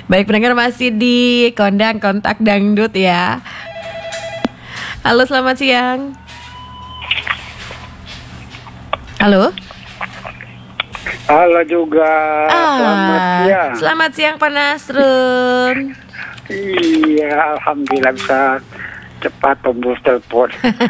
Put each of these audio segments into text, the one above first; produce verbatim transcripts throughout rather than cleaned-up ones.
Baik pendengar, masih di Kondang Kontak Dangdut ya. Halo, selamat siang. Halo. Halo juga. Ah, selamat siang. Selamat siang Pak Nasrun. Iya, alhamdulillah bisa cepat tembus telepon.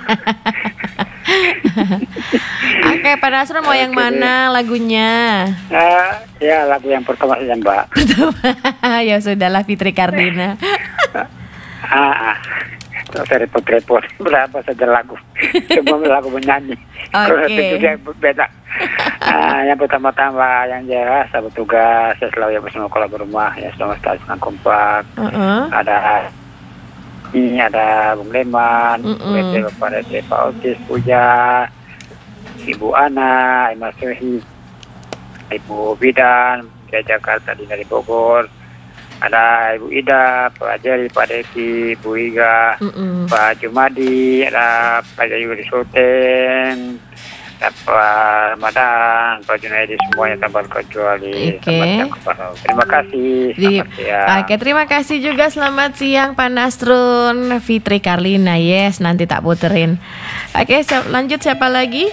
Oke, Pak Nasrun mau yang Oke, mana lagunya? Nah, ya lagu yang pertama saja Mbak. Ya sudahlah, Fitri Karlina. Ah, ah. Terus saya repot-repot berapa saja lagu, semua lagu menyanyi. Kalau Oke. itu juga beda. Ah, yang pertama-tama yang jelas saya bertugas, saya selalu ya bersama kolaborator rumah ya, selama setahun dengan kompak. Uh-uh. Ada ini ada Bung Leman, Mm-mm. Bu Rete, Bapak Rete, Pak Otis, Puja, Ibu Ana, Imas Suhi, Ibu Bidan dari Jakarta, di dari Bogor. Ada Ibu Ida, Pak Jerry, Pak Deki, Bu Iga, Mm-mm. Pak Jumadi, ada Pak Yuri Sultan, ada Pak Ramadan, Pak Junaidi, semuanya tanpa kecuali. Oke. Selamat siang kepada. Terima kasih. Di, Selamat siang. Oke, terima kasih juga. Selamat siang Pak Nasrun. Fitri Karlina, yes, nanti tak puterin. Oke, siap- lanjut siapa lagi?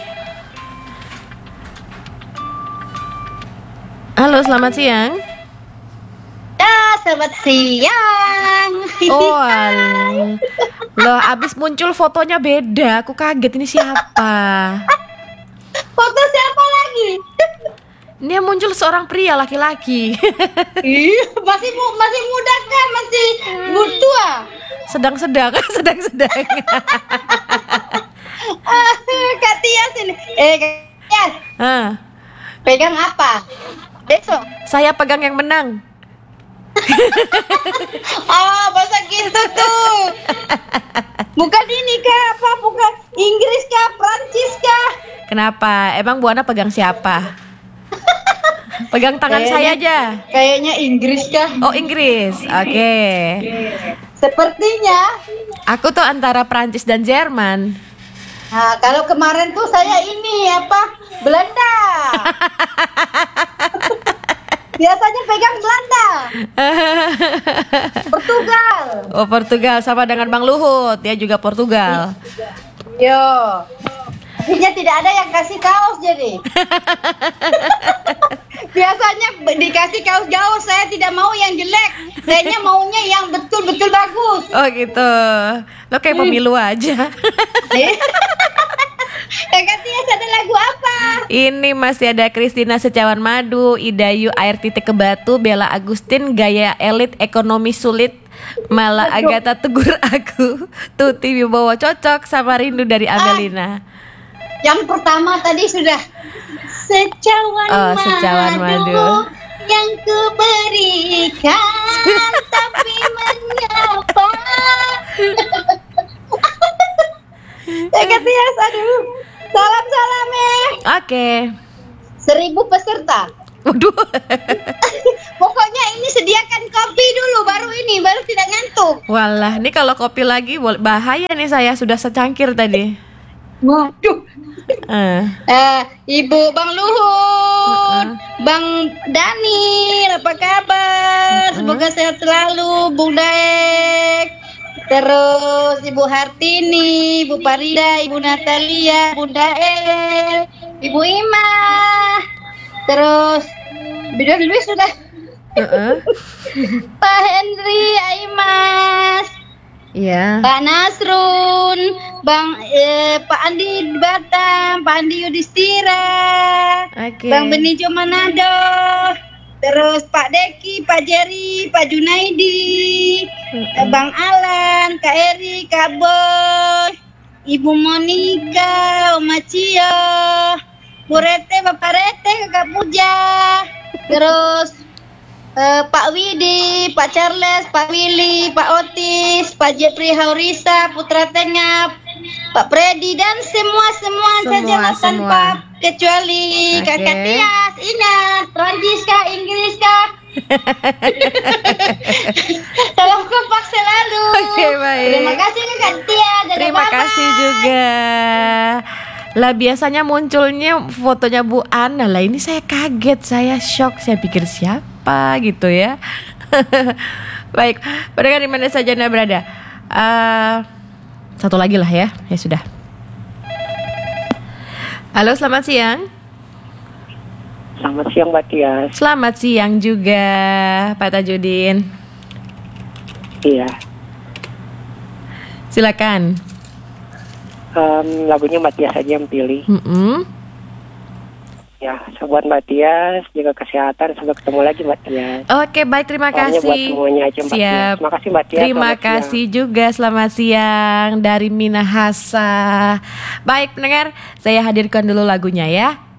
Halo, selamat siang. Ya, selamat siang. Oh, al- loh, abis muncul fotonya beda. Aku kaget, ini siapa? Foto siapa lagi? Ini yang muncul seorang pria laki-laki. Ih, masih mu- masih muda kan, masih tua. Sedang-sedang, sedang-sedang. Ah, Kak Tias ini. Eh, Kak Tias, Hah, pegang apa? Besok. saya pegang yang menang. Ah, bahasa gitu tuh. Bukan ini kah? Apa? Bukan Inggris kah? Prancis kah? Kenapa? Emang Bu Ana pegang siapa? Pegang tangan Kayaknya- saya aja. Kayaknya Inggris kah? Oh, Inggris. Oke. Sepertinya. Aku tuh antara Prancis dan Jerman. Nah, kalau kemarin tuh saya ini apa? Belanda. Biasanya pegang Belanda. Portugal. Oh, Portugal, sama dengan Bang Luhut. Dia juga Portugal. Yo. Artinya tidak ada yang kasih kaos jadi. Biasanya dikasih kaos gaul, saya tidak mau yang jelek. Saya maunya yang betul-betul bagus. Oh gitu. Lo kayak pemilu aja. Yang katanya ada lagu apa? Ini masih ada Kristina Secawan Madu, Idayu Air Titik ke Batu, Bella Agustin Gaya Elit Ekonomi Sulit, Mala Agatha Tegur Aku, Tuti Wibowo Cocok, sama Rindu dari Amelina. Yang pertama tadi sudah secawan Oh, madu, secawan madu. yang kuberikan tapi mengapa? Saya katanya aduh. Salam salam ya. Oke. Seribu peserta. Waduh. Pokoknya ini sediakan kopi dulu, baru ini, baru tidak ngantuk. Walah, ini kalau kopi lagi bol- bahaya nih, saya sudah secangkir tadi. Waduh. Eh. Eh, Ibu Bang Luhut, Bang Dani, apa kabar? Semoga sehat selalu, Bung Daek. Terus Ibu Hartini, Ibu Parida, Ibu Natalia, Bunda El, Ibu Ima. Terus Bidon Luis sudah. Heeh. Pak Henry, Aimas, Iya. Pak Nasrun, Bang eh, Pak Andi di Batam, Pak Andi Yudhistira, Oke. Bang Benijo Manado, terus Pak Deki, Pak Jerry, Pak Junaidi, eh, Bang Alan, Kak Eri, Kak Boy, Ibu Monika, Oma Cio, Bu Rete, Bapak Rete, Kakak Puja, terus Eh, Pak Widi, Pak Charles, Pak Willy, Pak Otis, Pak Jepri Haurisa, Putra Tengap, Pak Freddy dan semua-semua Semua, saja lah semua. tanpa kecuali Oke. Kakak Tias. Ingat, Prancis kah, Inggris kah? Salam kompak selalu. Oke, baik. Terima kasih Kak Tias. Dadah, Terima bye-bye. kasih juga. Lah biasanya munculnya fotonya Bu Ana. Lah ini saya kaget, saya shock, saya pikir siapa gitu ya. Baik, pendengar di mana saja Anda berada. Uh, satu lagi lah ya, ya sudah. Halo, selamat siang. Selamat siang Mbak Tias. Selamat siang juga Pak Tajudin. Iya. Silakan. Um, lagunya Mbak Tias aja yang pilih. Mm-mm. Ya, buat Mbak Tias, jaga kesehatan, sampai ketemu lagi Mbak Tias. Oke, baik, terima Soalnya kasih. buat semuanya aja Mbak Siap. Tias. Terima kasih Mbak Tias. Terima kasih siang. juga, selamat siang dari Minahasa. Baik pendengar, saya hadirkan dulu lagunya ya.